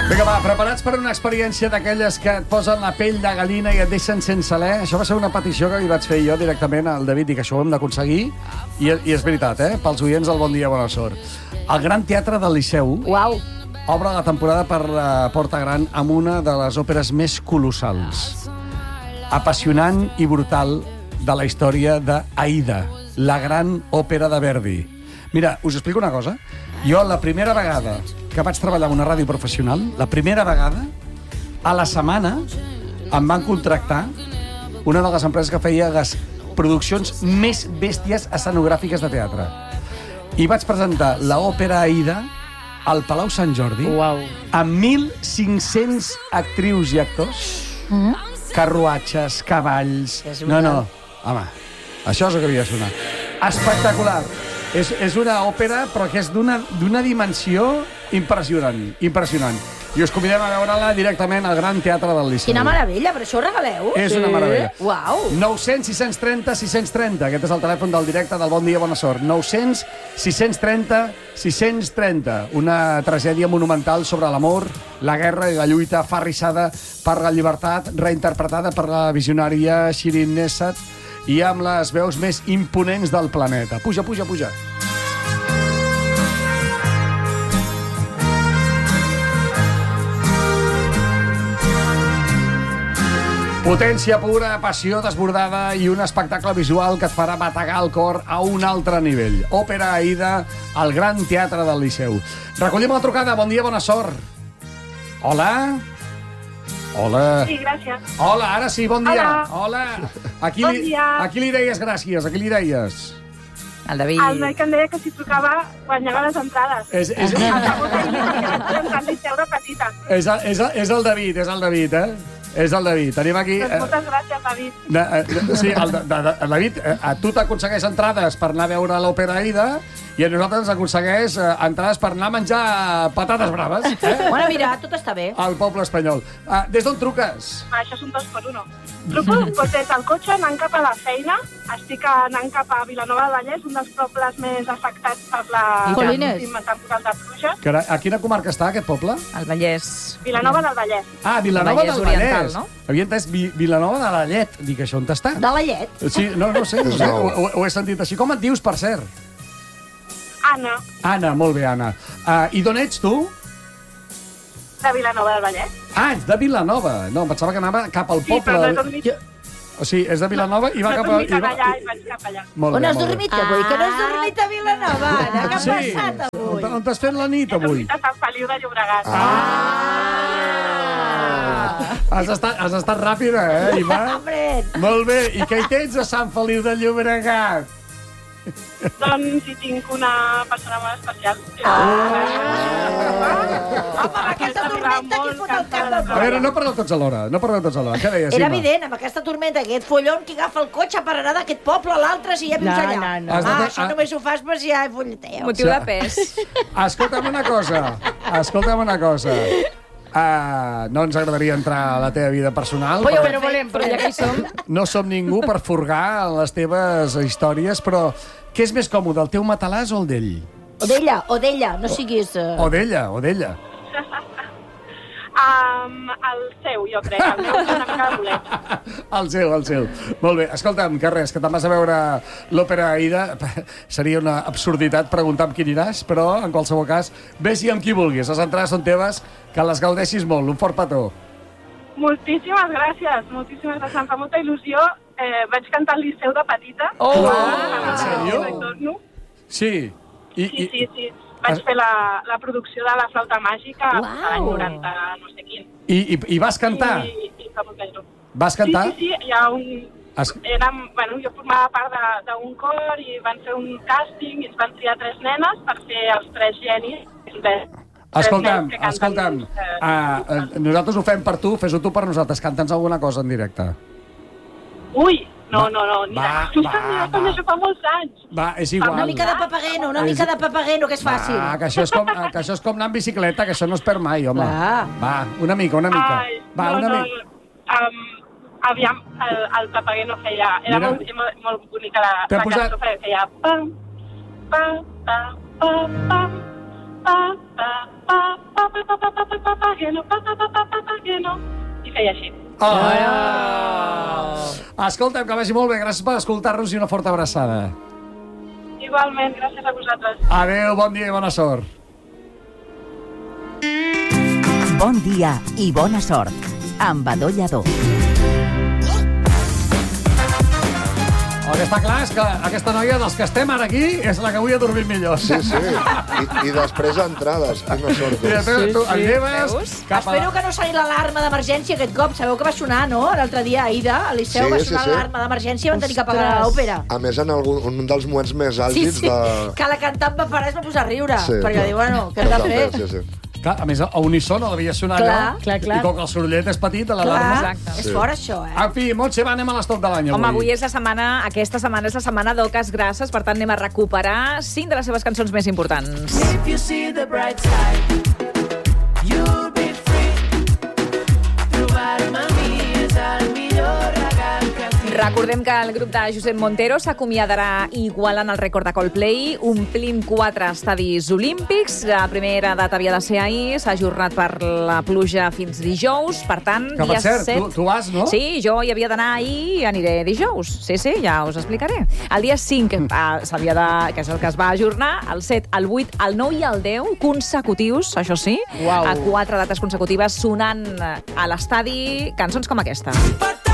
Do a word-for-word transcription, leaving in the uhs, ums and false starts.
Vinga, va, preparats per una experiència d'aquelles que et posen la pell de gallina i et deixen sense alè? Això va ser una petició que li vaig fer jo directament al David, i que això ho hem d'aconseguir, i, i és veritat, eh? Pels oients del Bon Dia, Bona Sort. El Gran Teatre del Liceu Uau. obre la temporada per la Porta Gran amb una de les òperes més colossals, apassionant i brutal de la història d'Aida, la gran òpera de Verdi. Mira, us explico una cosa. Jo, la primera vegada que vaig treballar en una ràdio professional, la primera vegada, a la setmana, em van contractar una de les empreses que feia les produccions més bèsties escenogràfiques de teatre. I vaig presentar l'òpera Aida al Palau Sant Jordi, Uau. amb mil cinc-cents actrius i actors, mm. carruatges, cavalls... No, no, home, això és el que havia de sonar. Espectacular. És, és una òpera, però que és d'una d'una dimensió impressionant, impressionant. I us convidem a veure-la directament al Gran Teatre del Liceu. Quina meravella, per això ho regaleu? És una meravella. Uau. nou cents sis cents trenta sis cents trenta. Aquest és el telèfon del directe del Bon Dia, Bona Sort. nou cents sis cents trenta sis cents trenta. Una tragèdia monumental sobre l'amor, la guerra i la lluita aferrissada per la llibertat, reinterpretada per la visionària Shirin Nesat i amb les veus més imponents del planeta. Puja, puja, puja. Potència pura, passió desbordada i un espectacle visual que et farà bategar el cor a un altre nivell. Òpera Aida al Gran Teatre del Liceu. Recollim la trucada. Bon dia, bona sort. Hola? Hola. Sí, gràcies. Hola, ara sí, bon dia. Hola. Hola. A qui, bon li, dia. a qui li deies gràcies? A qui li deies? El David. El noi que em deia que si trucava guanyava les entrades. És, és, Acabo de dir que vaig entrar al Liceu de petita. és, és, és el David, és el David, eh? És el David. Tenim aquí... Doncs moltes gràcies, David. De, eh, sí, el, de, de, de, David, eh, a tu t'aconsegueix entrades per anar a veure l'òpera Aida i a nosaltres ens aconsegueix eh, entrades per anar a menjar patates braves, eh? Bueno, mira, tot està bé. Al poble espanyol. Uh, des d'on truques? Va, això és un dos per uno. Truco doncs, des del cotxe anant cap a la feina. Estic anant cap a Vilanova del Vallès, un dels pobles més afectats per la Jolines. última temporada de pluja. Carai, a quina comarca està aquest poble? El Vallès. Vilanova del Vallès. Ah, Vilanova Vallès del Oriental, Vallès. no? Havia entès Vi Vilanova de la Llet. Dic, això on està? De la llet. Sí, no, no sé, no sé. Ho, ho, ho he sentit així. Com et dius, per cert? Anna, Anna, molt bé, Anna. Uh, I d'on ets, tu? de Vilanova del Vallès. Ah, ets de Vilanova. No, em pensava que anava cap al Sí, poble. però no he dormit, Jo... O sigui, és de Vilanova i va no he cap a... dormit i va... allà i vaig cap allà. Molt On bé, has molt bé. dormit avui? Que no has dormit a Vilanova, Anna. Què ha Sí. passat avui? On, on t'has fet la nit, He avui? dormit a Sant Feliu de Llobregat. Ah! Has estat, has estat ràpida, eh, Ima? Hombre, Molt bé. I què hi tens a Sant Feliu de Llobregat? Doncs hi tinc una persona molt especial. home, amb aquesta tormenta qui fot el cap del A veure, no parleu tots alhora. No parleu tots alhora. Què deies, Era Ima? evident, amb aquesta tormenta, aquest follon, qui agafa el cotxe per anar d'aquest poble a l'altre si ja vius No, allà. no, no. Has de- Ah, això ah. només ho fas per si ja folleteu. Motiu de pes. Escolta'm una cosa. Escolta'm una cosa. Uh, no ens agradaria entrar a la teva vida personal. Però ja ho perquè hem Però volem, però ja que hi som... no som ningú per furgar les teves històries, però què és més còmode, el teu matalàs o el d'ell? O d'ella, o d'ella, no siguis... Uh... O d'ella, o d'ella. Um, el seu, jo crec. El meu és una mica de bolet. El seu, el seu. Molt bé, escolta'm, que res, que te'n vas a veure l'òpera Aida. Seria una absurditat preguntar amb qui aniràs, però, en qualsevol cas, vés-hi amb qui vulguis. Les entrades són teves, que les gaudeixis molt. Un fort petó. Moltíssimes gràcies, moltíssimes gràcies. Em fa molta il·lusió. Eh, vaig cantar al Liceu de petita. Oh! Ah, En sèrio? Retorno. Sí. I, Sí, i, sí, sí. Vaig fer la, la producció de la flauta màgica a l'any Uau. noranta, no sé quin. i, i, I vas cantar? I, i fa molta il·lusió. Vas cantar? Sí, sí, sí. Hi ha un... Es... Érem, bueno, jo formava part de- d'un cor i van fer un càsting i ens van triar tres nenes per fer els tres genis. Escolta'm, Tres nens que canten, escolta'm, eh, uh, uh, nosaltres ho fem per tu, fes-ho tu per nosaltres, canta'ns alguna cosa en directe. Ui, no, Va, no, no, ni va, de... Tu va, també, va. també això fa molts anys. Va, és igual. Una mica de papageno, una És- mica de papageno, que és fàcil. Va, que això és, com, que això és com anar en bicicleta, que això no es perd mai, home. Va. Va, una mica, una mica. Ai, Va, no, una no, mica. um, aviam, el, el papaguer no feia... Era Mira. molt, molt, molt bonica la, T'ha la posat- cançó, feia... Pam, pam, pam, pam, pam, pam, pam, pa, pa, pa, pa, pa, pa, pa, pa, pa, que no, pa, pa, pa, pa, pa, pa, que no. I feia així. Oh. Escolta'm, que vagi molt bé. Gràcies per escoltar-nos i una forta abraçada. Igualment, gràcies a vosaltres. Adéu, bon dia i bona sort. Bon dia i bona sort, amb Adó Lladó. El que està clar és que aquesta noia dels que estem ara aquí és la que avui ha dormit millor. Sí, sí. I, i després entrades. Quina sort. I després Sí, tu sí. et lleves Veus? cap a... Espero que no soni l'alarma d'emergència aquest cop. Sabeu que va sonar, no? L'altre dia a Aida, a Liceu, Sí, va sí, sonar sí. l'alarma d'emergència i van tenir que pagar Ostres. l'òpera. A més, en algun, un dels moments més Sí, àlgids sí, de... que la cantant va parar i es va posar a riure. Sí, perquè clar. diu, bueno, què hem de fer? Totalment, sí, sí. Clar, a més, a unísono devia sonar Clar, allò. clar, clar. I com que el sorollet és petit, a l'alarma... Clar, Exacte. és Sí. fort això, eh? En fi, Montse, va, anem a l'estoc de l'any Home, avui avui. és la setmana, aquesta setmana és la setmana d'Oques Grasses, per tant anem a recuperar cinc de les seves cançons més importants. If you see the bright side, you'll be free. Trobar-me a mi és el millor regal que tinc. Recordem que el grup de Josep Montero s'acomiadarà igualant el rècord de Coldplay, omplint quatre estadis olímpics. La primera data havia de ser ahir, s'ha ajornat per la pluja fins dijous, per tant, Que, per dia cert, set... tu, tu vas, no? Sí, jo hi havia d'anar ahir i aniré dijous. Sí, sí, ja us explicaré. El dia cinc eh, s'havia de... que és el que es va ajornar, el set, el vuit, el nou i el deu, consecutius, això sí, Uau. a quatre dates consecutives sonant a l'estadi cançons com aquesta. Per